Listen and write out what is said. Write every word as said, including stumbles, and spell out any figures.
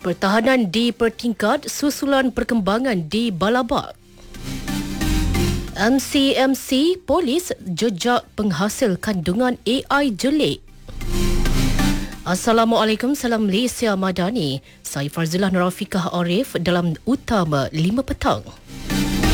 Pertahanan dipertingkat susulan perkembangan di Balabak. M C M C Polis jejak penghasil kandungan A I jelik. Assalamualaikum, salam Malaysia Madani. Saya Farzilah Nurafikah Arif dalam Utama lima petang.